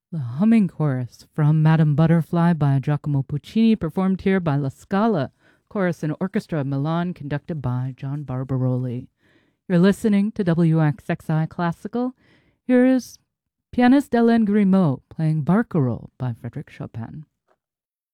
The humming chorus from Madame Butterfly by Giacomo Puccini, performed here by La Scala Chorus and Orchestra of Milan, conducted by John Barbaroli. You're listening to WXXI Classical. Here is Pianiste Hélène Grimaud playing Barcarolle by Frédéric Chopin.